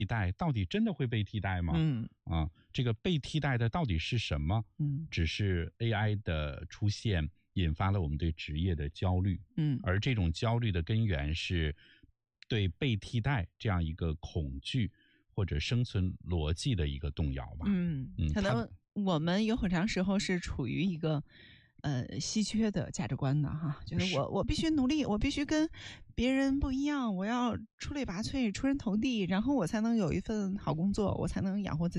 替代到底真的会被替代吗？这个被替代的到底是什么？只是 AI 的出现引发了我们对职业的焦虑，而这种焦虑的根源是对被替代这样一个恐惧或者生存逻辑的一个动摇吧。 可能我们有很长时候是处于一个稀缺的价值观的哈，就是我必须努力，我必须跟别人不一样，我要出类拔萃、出人头地，然后我才能有一份好工作，我才能养活自己。